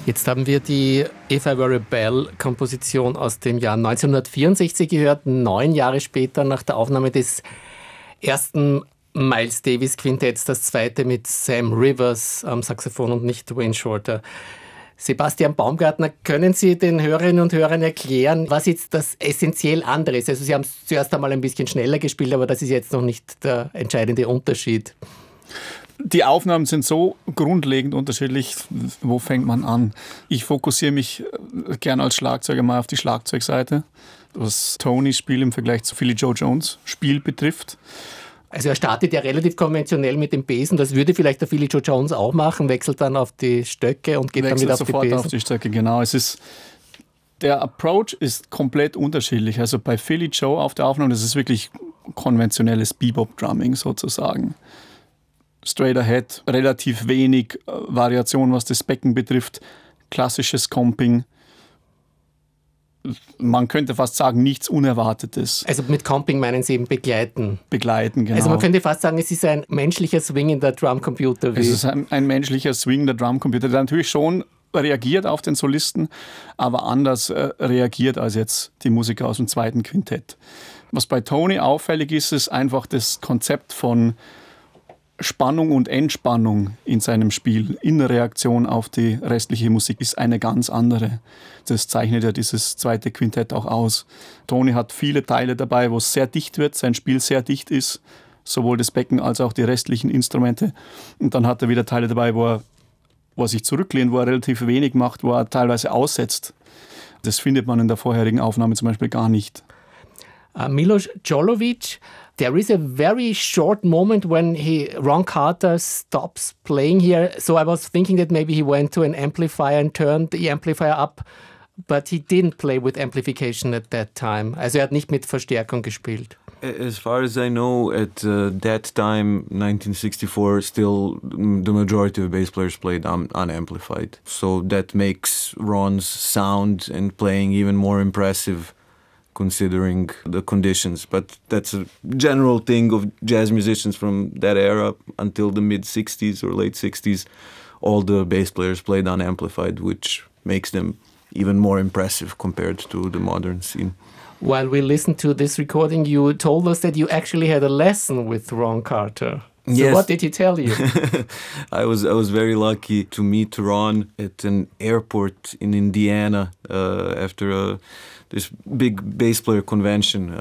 Jetzt haben wir die If I Were a Bell-Komposition aus dem Jahr 1964 gehört, 9 Jahre später nach der Aufnahme des ersten Miles Davis Quintetts, das zweite mit Sam Rivers am Saxophon und nicht Wayne Shorter. Sebastian Baumgartner, können Sie den Hörerinnen und Hörern erklären, was jetzt das essentiell andere ist? Also Sie haben es zuerst einmal ein bisschen schneller gespielt, aber das ist jetzt noch nicht der entscheidende Unterschied. Die Aufnahmen sind so grundlegend unterschiedlich. Wo fängt man an? Ich fokussiere mich gern als Schlagzeuger mal auf die Schlagzeugseite, was Tonys Spiel im Vergleich zu Philly Joe Jones Spiel betrifft. Also er startet ja relativ konventionell mit dem Besen. Das würde vielleicht der Philly Joe Jones auch machen, wechselt dann auf die Stöcke und geht dann wieder auf die Besen. Wechselt sofort auf die Stöcke, genau. Der Approach ist komplett unterschiedlich. Also bei Philly Joe auf der Aufnahme, das ist wirklich konventionelles Bebop-Drumming sozusagen. Straight ahead, relativ wenig Variation, was das Becken betrifft. Klassisches Comping. Man könnte fast sagen, nichts Unerwartetes. Also mit Comping meinen Sie eben begleiten? Begleiten, genau. Also man könnte fast sagen, es ist ein menschlicher swingender Drumcomputer. Es ist ein menschlicher swingender Drumcomputer, der natürlich schon reagiert auf den Solisten, aber anders reagiert als jetzt die Musiker aus dem zweiten Quintett. Was bei Tony auffällig ist, ist einfach das Konzept von Spannung und Entspannung in seinem Spiel in Reaktion auf die restliche Musik ist eine ganz andere. Das zeichnet ja dieses zweite Quintett auch aus. Tony hat viele Teile dabei, wo es sehr dicht wird, sein Spiel sehr dicht ist, sowohl das Becken als auch die restlichen Instrumente. Und dann hat er wieder Teile dabei, wo er sich zurücklehnt, wo er relativ wenig macht, wo er teilweise aussetzt. Das findet man in der vorherigen Aufnahme zum Beispiel gar nicht. Milos Jolovic, there is a very short moment when Ron Carter stops playing here. So I was thinking that maybe he went to an amplifier and turned the amplifier up, but he didn't play with amplification at that time. Also er hat nicht mit Verstärkung gespielt. As far as I know, at that time, 1964, still the majority of bass players played unamplified. So that makes Ron's sound and playing even more impressive, considering the conditions. But that's a general thing of jazz musicians from that era until the mid-60s or late 60s. All the bass players played unamplified, which makes them even more impressive compared to the modern scene. While we listened to this recording, you told us that you actually had a lesson with Ron Carter. So yes. What did he tell you? I was very lucky to meet Ron at an airport in Indiana after this big bass player convention.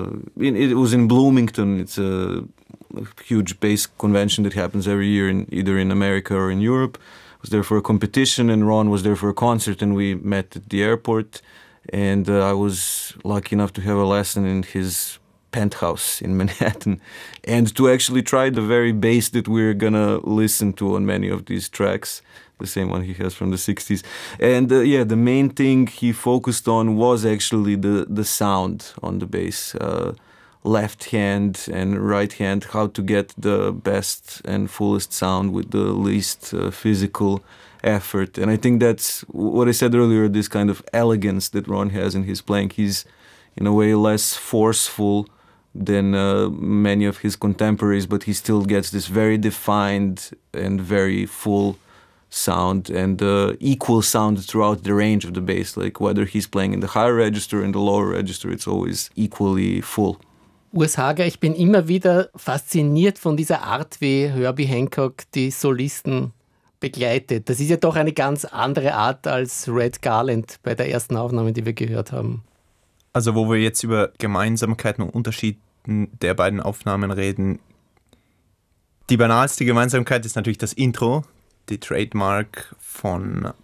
It was in Bloomington. It's a huge bass convention that happens every year either in America or in Europe. I was there for a competition and Ron was there for a concert, and we met at the airport. And I was lucky enough to have a lesson in his penthouse in Manhattan and to actually try the very bass that we're gonna listen to on many of these tracks, the same one he has from the 60s. And the main thing he focused on was actually the sound on the bass. Left hand and right hand, how to get the best and fullest sound with the least physical effort. And I think that's what I said earlier, this kind of elegance that Ron has in his playing. He's in a way less forceful than many of his contemporaries, but he still gets this very defined and very full sound and equal sound throughout the range of the bass. Like whether he's playing in the higher register or in the lower register, it's always equally full. Urs Hager, ich bin immer wieder fasziniert von dieser Art, wie Herbie Hancock die Solisten begleitet. Das ist ja doch eine ganz andere Art als Red Garland bei der ersten Aufnahme, die wir gehört haben. Also wo wir jetzt über Gemeinsamkeiten und Unterschieden der beiden Aufnahmen reden, die banalste Gemeinsamkeit ist natürlich das Intro, die Trademark von